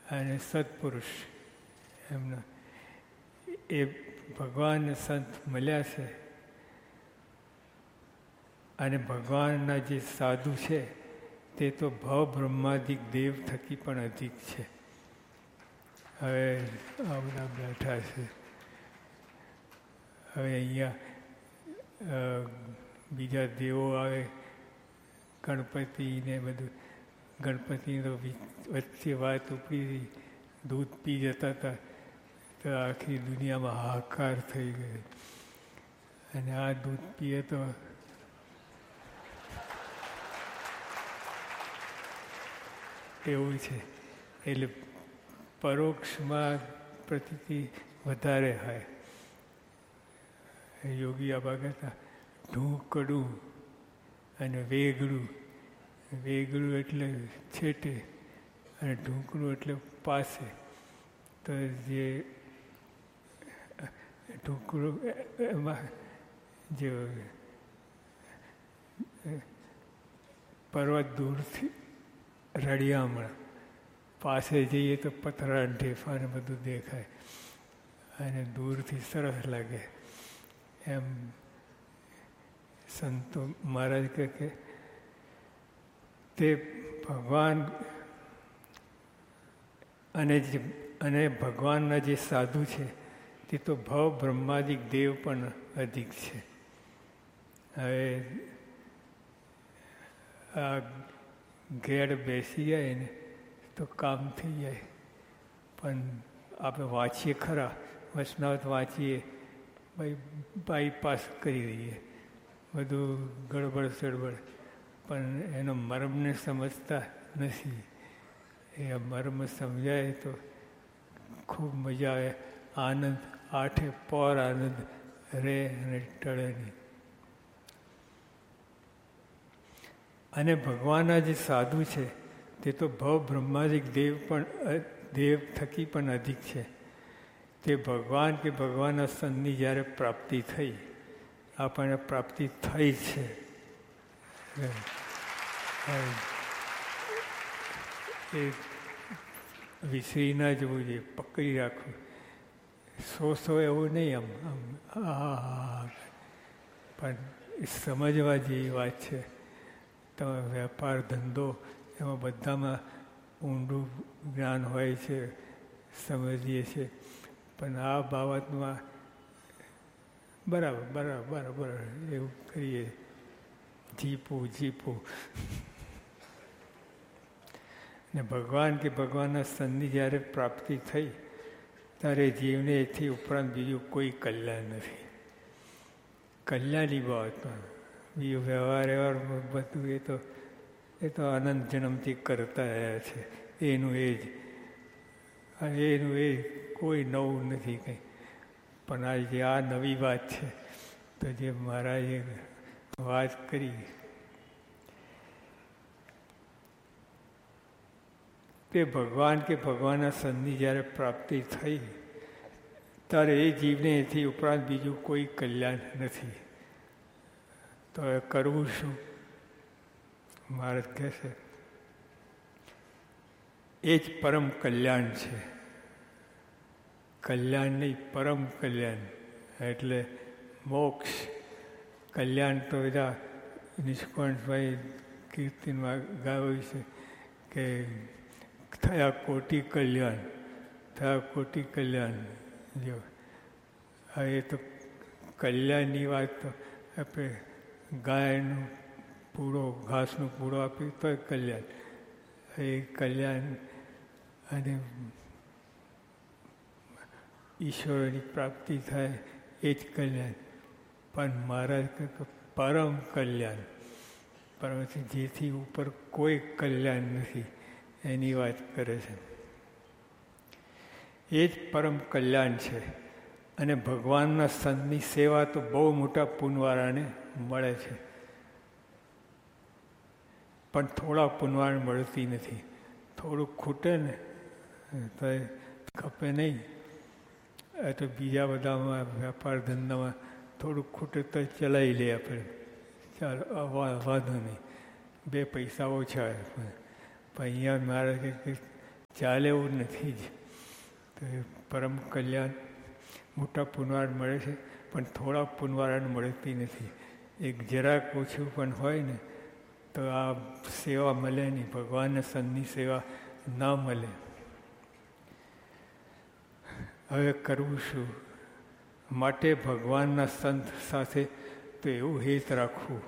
અને સત્પુરુષ એમનો એ ભગવાન સંત મળ્યા છે. અને ભગવાનના જે સાધુ છે તે તો ભવ બ્રહ્માદિક દેવ થકી પણ અધિક છે. હવે આ બધા બેઠા છે. હવે અહીંયા બીજા દેવો આવે, ગણપતિ ને બધું. ગણપતિની તો વચ્ચે વાત ઉપડી, દૂધ પી જતા હતા તો આખી દુનિયામાં હાહાકાર થઈ ગયો. અને આ દૂધ પીએ તો એવું છે. એટલે પરોક્ષમાં પ્રતીતિ વધારે હોય. યોગી આબા કહેતા ઢૂંકડું અને વેગળું. વેગળું એટલે છેટે અને ઢૂંકડું એટલે પાસે. તો જે ઢૂંકડું એમાં જે પર્વત દૂરથી રળિયામણ, પાસે જઈએ તો પથરા ઢેફા ને બધું દેખાય અને દૂરથી સરસ લાગે. એમ સંતો મહારાજ કે તે ભગવાન અને ભગવાનના જે સાધુ છે તે તો ભવ બ્રહ્માદિક દેવ પણ અધિક છે. હવે આ ઘેર બેસી જાય ને તો કામ થઈ જાય. પણ આપણે વાંચીએ ખરા, વચનાવત વાંચીએ, બાયપાસ કરી દઈએ, બધું ગડબડ સડબડ, પણ એનો મર્મને સમજતા નથી. એ મર્મ સમજાય તો ખૂબ મજા આવે. આનંદ આઠે પોર આનંદ રહે અને ટળે નહીં. અને ભગવાનના જે સાધુ છે તે તો ભવ બ્રહ્માદિક દેવ થકી પણ અધિક છે. તે ભગવાન કે ભગવાનના સંતની જ્યારે પ્રાપ્તિ થઈ, આપણને પ્રાપ્તિ થઈ છે. એ વિસરી ના જવું જોઈએ, પકડી રાખવું. સો એવું નહીં આમ પણ સમજવા જેવી વાત છે. તમે વેપાર ધંધો એમાં બધામાં ઊંડું જ્ઞાન હોય છે, સમજીએ છીએ. પણ આ બાબતમાં બરાબર એવું કરીએ, જીપું. ને ભગવાન કે ભગવાનના સંતની જ્યારે પ્રાપ્તિ થઈ ત્યારે જીવને એથી ઉપરાંત બીજું કોઈ કલ્યાણ નથી. કલ્યાણની બાબતમાં બીજું વ્યવહાર બધું એ તો અનંત જન્મથી કરતા રહ્યા છે. એનું એ જ કોઈ નવું નથી કંઈ. પણ આજે આ નવી વાત છે. તો જે મહારાજે વાત કરી તે ભગવાન કે ભગવાનના સંતની જ્યારે પ્રાપ્તિ થઈ ત્યારે એ જીવને એથી ઉપરાંત બીજું કોઈ કલ્યાણ નથી. તો એ કરવું શું? મહારાજ કહે છે એ જ પરમ કલ્યાણ છે. કલ્યાણ નહીં, પરમ કલ્યાણ એટલે મોક્ષ. કલ્યાણ તો બધા નિષ્કોણભાઈ કીર્તનમાં ગાયું છે કે થયા કોટી કલ્યાણ. જો હવે તો કલ્યાણની વાત તો આપણે ગાયનું પૂળો, ઘાસનું પૂળો આપી તો કલ્યાણ. એ કલ્યાણ અને ઈશ્વરની પ્રાપ્તિ થાય એ જ કલ્યાણ. પણ મહારાજ કહે પરમ કલ્યાણ, પરંતુ જેથી ઉપર કોઈ કલ્યાણ નથી એની વાત કરે છે. એ જ પરમ કલ્યાણ છે. અને ભગવાનના સંતની સેવા તો બહુ મોટા પુણ્યવાળાને મળે છે, પણ થોડા પુણ્યવાળાને મળતી નથી. થોડુંક ખૂટે ને તો એ ખપે નહીં. તો બીજા બધામાં વેપાર ધંધામાં થોડુંક ખૂટે તો ચલાવી લે આપણે, ચાલો વાંધો નહીં, 2 પૈસા ઓછા. પણ અહીંયા મારે ચાલે એવું નથી જ. તો એ પરમ કલ્યાણ મોટા પુનવાર મળે છે, પણ થોડા પુનવારાને મળતી નથી. એક જરાક ઓછું પણ હોય ને તો આ સેવા મળે નહીં, ભગવાનના સંતની સેવા ના મળે. હવે કરવું શું? માટે ભગવાનના સંત સાથે તો એવું હેત રાખવું.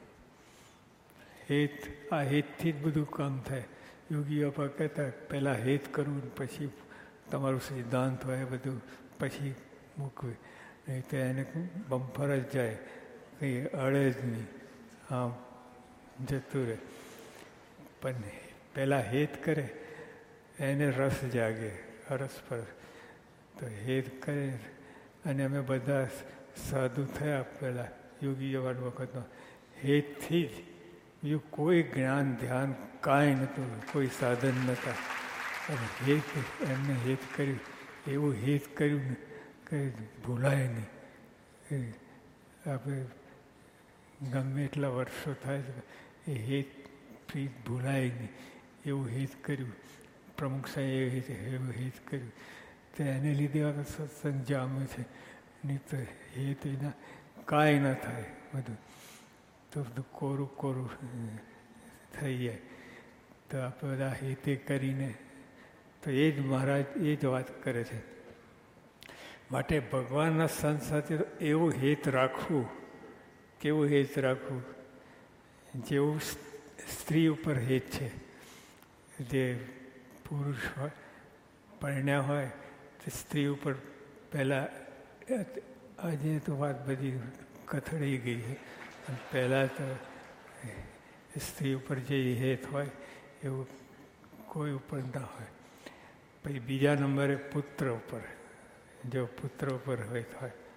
હેત, આ હેતથી જ બધું કામ થાય. યોગી બાપા કહેતા પહેલાં હેત કરવું, પછી તમારું સિદ્ધાંત હોય બધું પછી મૂકવું. નહીં તો એને બમ્ફર જ જાય, કંઈ અડે જ નહીં, આમ જતું રહે. પણ પહેલાં હેત કરે એને રસ જાગે, રસ પર. તો હેત કરે. અને અમે બધા સાધુ થયા પહેલાં યોગી જવાન વખતમાં હેતથી જ. બીજું કોઈ જ્ઞાન ધ્યાન કાંઈ નહોતું, કોઈ સાધન નહોતા. અને હેત, એમને હેત કર્યું, એવું હેત કર્યું ને કંઈ ભૂલાય નહીં. આપણે ગમે એટલા વર્ષો થાય છે એ હેત પ્રીત ભૂલાય નહીં, એવું હેત કર્યું. પ્રમુખ સાહેબ એવું હેત કર્યું. તો એને લીધે આ સત્સંગ જામે છે. નહીં તો હેત એના કાંઈ ન થાય, બધું તો બધું કોરું કોરું થઈ જાય. તો આપણે બધા હેતે કરીને તો એ જ મહારાજ એ જ વાત કરે છે. માટે ભગવાનના સંત સાથે એવું હેત રાખવું. કેવું હેત રાખવું? જેવું સ્ત્રી ઉપર હેત છે. જે પુરુષ હોય, પરણ્યા હોય તો સ્ત્રી ઉપર પહેલાં, આજે તો વાત બધી કથળી ગઈ છે. પહેલાં તો સ્ત્રી ઉપર જે હેત હોય એવું કોઈ ઉપર ના હોય. પછી બીજા નંબરે પુત્ર ઉપર, જો પુત્ર ઉપર હોય તો હોય.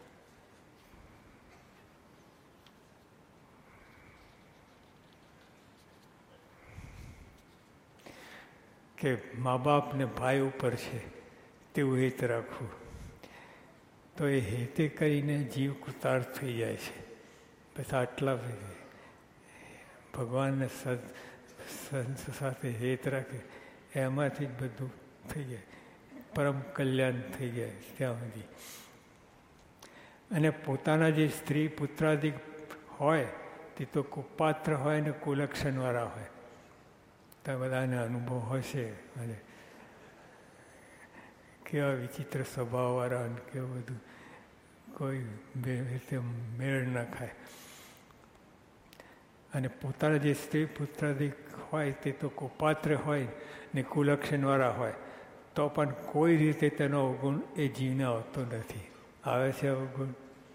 કે મા બાપ ને ભાઈ ઉપર છે તેવું હેત રાખવું. તો એ હેતે કરીને જીવ કૃતાર્થ થઈ જાય છે. બસ આટલા ભગવાનને સંત સાથે હેત રાખે એમાંથી જ બધું થઈ જાય, પરમ કલ્યાણ થઈ જાય ત્યાં સુધી. અને પોતાના જે સ્ત્રી પુત્રાદિક હોય તે તો કુપાત્ર હોય ને કુલક્ષણવાળા હોય. તો બધાને અનુભવ હશે. અને કેવા વિચિત્ર સ્વભાવવાળા અને કેવું બધું, કોઈ રીતે મેળ ન ખાય. અને પોતાના જે સ્ત્રી પુત્રાદિક હોય તે તો કુપાત્ર હોય ને કુલક્ષણવાળા હોય, તો પણ કોઈ રીતે તેનો અવગુણ એ જીવને આવતો નથી. આવે છે અવગુણ?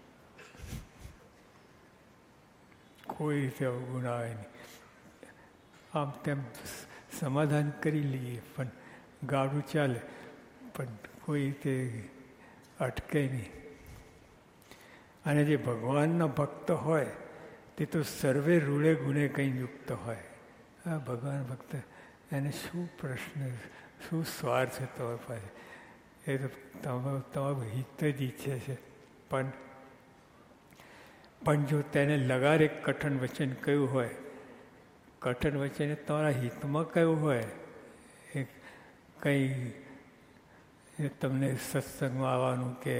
કોઈ રીતે અવગુણ આવે નહીં. આમ તેમ સમાધાન કરી લઈએ પણ ગાડું ચાલે, પણ કોઈ રીતે અટકે નહીં. અને જે ભગવાનના ભક્ત હોય તે તો સર્વે રૂળે ગુણે કંઈ યુક્ત હોય. આ ભગવાન ભક્ત, એને શું પ્રશ્ન, શું સ્વાર્થ છે તમારી પાસે? એ તો તમારું હિત જ ઈચ્છે છે. પણ જો તેને લગારે કઠણ વચન કહ્યું હોય, કઠણ વચન તમારા હિતમાં કહ્યું હોય, એ કંઈ તમને સત્સંગમાં આવવાનું કે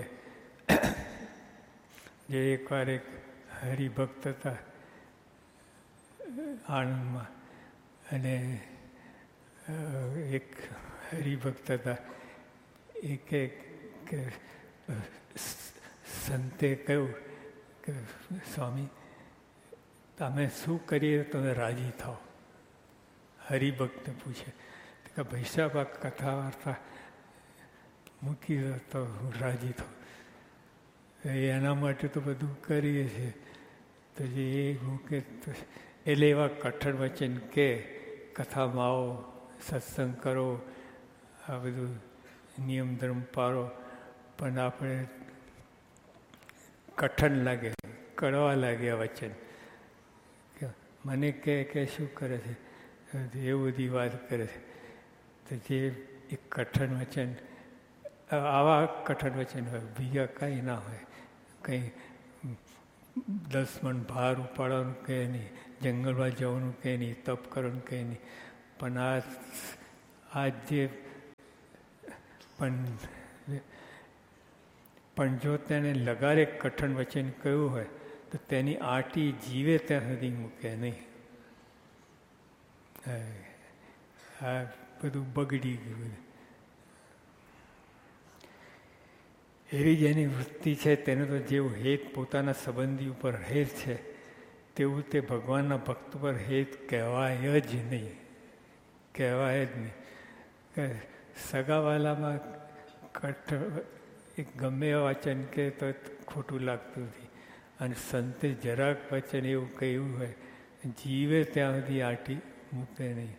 જે એકવાર એક હરિભક્ત હતા આણંદમાં, અને એક હરિભક્ત હતા એ કે સંતે કહ્યું કે સ્વામી તમે શું કરીએ તમે રાજી થાઓ. હરિભક્ત પૂછે કે ભાઈ સાહેબ આ કથા વાર્તા મૂકી દો તો હું રાજી થાઉં. એના માટે તો બધું કરીએ છીએ. તો જે એ મૂકે એટલે એવા કઠણ વચન કે કથામાં આવો, સત્સંગ કરો, આ બધું નિયમ ધર્મ પાળો, પણ આપણે કઠણ લાગે, કડવા લાગે આ વચન. મને કે શું કરે છે, એવું બધી વાત કરે છે. તો જે એક કઠણ વચન, આવા કઠણ વચન હોય, બીજા કાંઈ ના હોય. કંઈ 10 મણ ભાર ઉપાડવાનું કહે નહીં, જંગલમાં જવાનું કહે નહીં, તપ કરવાનું કહે નહીં. પણ આ જે પણ જો તેને લગારે કઠણ વચન કહ્યું હોય તો તેની આંટી જીવે ત્યાં સુધી મૂકે નહીં. આ બધું બગડી ગયું. એવી જ એની વૃત્તિ છે તેનો તો જેવું હેત પોતાના સંબંધી ઉપર હેત છે તેવું તે ભગવાનના ભક્ત પર હેત કહેવાય જ નહીં. કહેવાય જ નહીં. સગાવાલામાં એક ગમે વચન કે તો ખોટું લાગતું નથી. અને સંતે જરાક વચન એવું કહ્યું હોય જીવે ત્યાં સુધી આંટી મૂકે નહીં.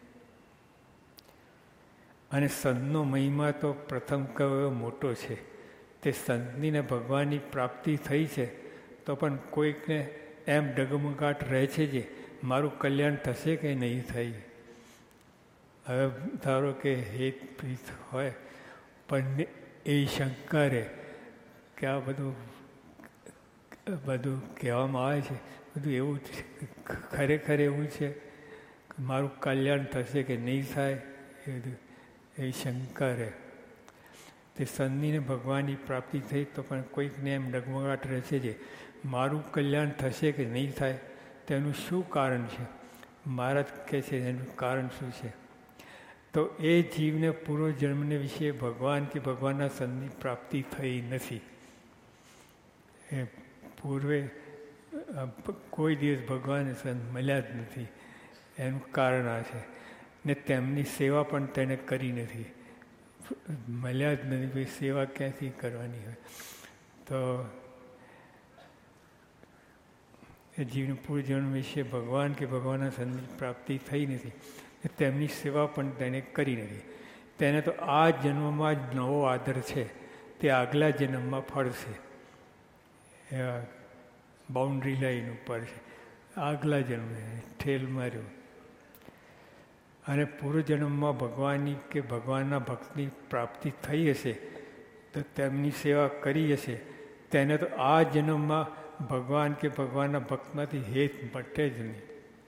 અને સંતનો મહિમા તો પ્રથમ કયો મોટો છે. તે સંતનીને ભગવાનની પ્રાપ્તિ થઈ છે તો પણ કોઈકને એમ ડગમગાટ રહે છે જે મારું કલ્યાણ થશે કે નહીં થાય. હવે ધારો કે હેત પ્રીત હોય પણ એ શંકા રહે કે આ બધું કહેવામાં આવે છે બધું એવું ખરેખર એવું છે કે મારું કલ્યાણ થશે કે નહીં થાય એ બધું એ શંકા રહે. તે સંતનીને ભગવાનની પ્રાપ્તિ થઈ તો પણ કોઈકને એમ ડગમગાટ રહેશે જે મારું કલ્યાણ થશે કે નહીં થાય તેનું શું કારણ છે. મહારાજ કહે છે એનું કારણ શું છે તો એ જીવને પૂર્વ જન્મને વિશે ભગવાન કે ભગવાનના સંતની પ્રાપ્તિ થઈ નથી. એ પૂર્વે કોઈ દિવસ ભગવાન સંત મળ્યા જ નથી. એનું કારણ આ છે. ને તેમની સેવા પણ તેને કરી નથી. મળ્યા જ નથી. ભાઈ સેવા ક્યાંથી કરવાની હોય. તો એ જીવને પૂર્વજન્મ વિશે ભગવાન કે ભગવાનના સંતની પ્રાપ્તિ થઈ નથી. તેમની સેવા પણ તેને કરી નથી. તેને તો આ જન્મમાં જ નવો આદર છે તે આગલા જન્મમાં ફળશે. એવા બાઉન્ડ્રી લાઈન ઉપર છે. આગલા જન્મે ઠેલ માર્યો. અને પૂર્વજન્મમાં ભગવાનની કે ભગવાનના ભક્તની પ્રાપ્તિ થઈ હશે તો તેમની સેવા કરી હશે. તેને તો આ જન્મમાં ભગવાન કે ભગવાનના ભક્તમાંથી હેત મટે જ નહીં.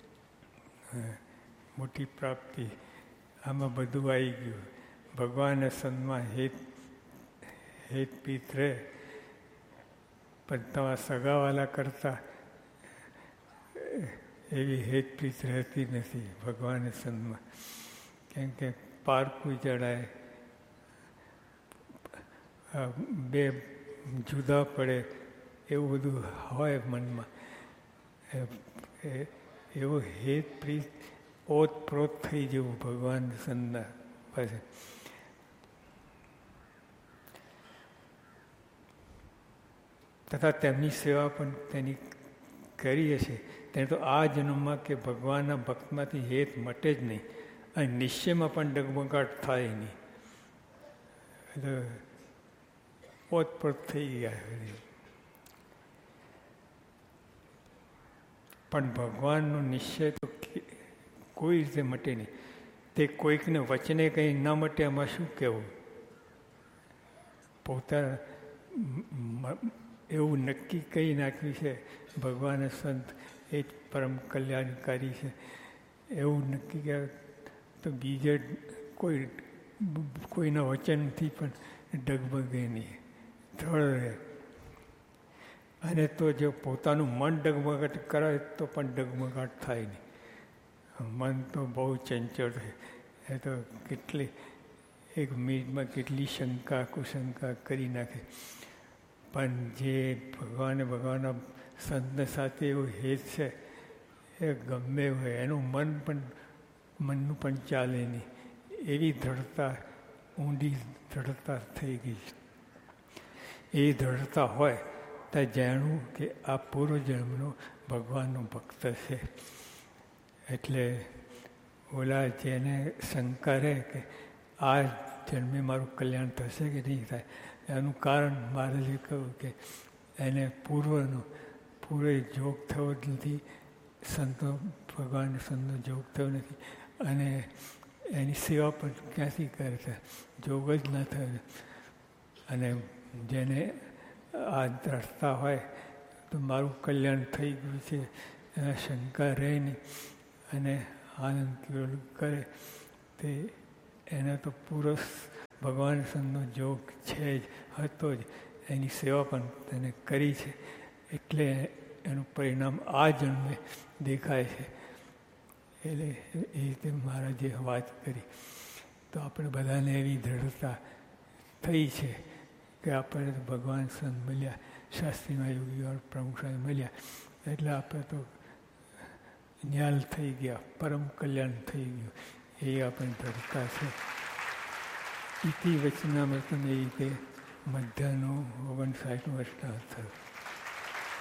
મોટી પ્રાપ્તિ આમાં બધું આવી ગયું. ભગવાનના સંતમાં હેત પીત રહે પણ તમારા સગાવાલા કરતાં એવી હેત પ્રીત રહેતી નથી ભગવાનના સંતમાં. કેમ કે પારકું જડાય, બે જુદા પડે એવું બધું હોય મનમાં. એવું હેત પ્રીત ઓતપ્રોત થઈ જવું ભગવાન સંતના પાસે. તથા તેમની સેવા પણ તેની કરી હશે. તેને તો આ જન્મમાં કે ભગવાનના ભક્તમાંથી હેત મટે જ નહીં અને નિશ્ચયમાં પણ ડગમગાટ થાય નહીં. એટલે ઓતપ્રોત થઈ ગયા. પણ ભગવાનનો નિશ્ચય તો કોઈ રીતે મટે નહીં. તે કોઈકને વચને કંઈ ન મટે એમાં શું કહેવું. પોતાના એવું નક્કી કહી નાખ્યું છે ભગવાન સંત એ જ પરમ કલ્યાણકારી છે એવું નક્કી કહેવાય તો બીજે કોઈના વચનથી પણ ડગમગે નહીં, દ્રઢ રહે. અને તો જો પોતાનું મન ડગમગાટ કરે તો પણ ડગમગાટ થાય નહીં. મન તો બહુ ચંચળ છે. એ તો કેટલી એક મિનિટમાં કેટલી શંકા કુશંકા કરી નાખે. પણ જે ભગવાનના સંત સાથે એવું હેત છે એ ગમે હોય એનું મનનું પણ ચાલે નહીં. એવી દ્રઢતા, ઊંડી દ્રઢતા થઈ ગઈ. એ દ્રઢતા હોય તો જાણવું કે આ પૂર્વજન્મનો ભગવાનનો ભક્ત છે. એટલે ઓલા જેને શંકા રહે કે આ જન્મે મારું કલ્યાણ થશે કે નહીં થાય એનું કારણ મહારાજે કહ્યું કે એને પૂર્વે જોગ થયો જ નથી. સંતો ભગવાન સંતનો જોગ થયો નથી અને એની સેવા પણ ક્યાંથી કરતા જોગ જ ના થયો. અને જેને આ દ્રઢતા હોય તો મારું કલ્યાણ થઈ ગયું છે એના શંકા રહે નહીં અને આનંદ કરે તે એને તો પૂરો ભગવાન સંતનો જોગ છે જ, હતો જ, એની સેવા પણ તેને કરી છે, એટલે એનું પરિણામ આ જન્મે દેખાય છે. એટલે એ રીતે મહારાજે વાત કરી. તો આપણે બધાને એવી દ્રઢતા થઈ છે કે આપણે ભગવાન સંત મળ્યા, શાસ્ત્રીમાં યોગીઓ પ્રમુખ સાહેબ મળ્યા, એટલે આપણે તો ન્યાલ થઈ ગયા, પરમ કલ્યાણ થઈ ગયું, એ આપણી દ્રઢતા છે. ઇતિ વચનામૃતમ એ રીતે મધ્યનું 59 વર્ષના થયું.